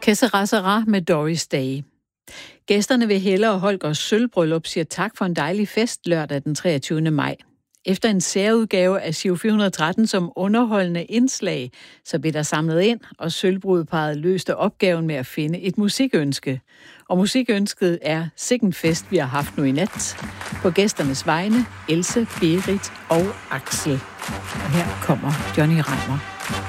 Que sera sera med Doris Day. Gæsterne ved Helle og Holgers sølvbryllup siger tak for en dejlig fest lørdag den 23. maj. Efter en særudgave af Giro 413 som underholdende indslag, så blev der samlet ind, og sølvbrudeparret løste opgaven med at finde et musikønske. Og musikønsket er sikken fest, vi har haft nu i nat. På gæsternes vegne, Else, Berit og Axel. Og her kommer Johnny Reimer.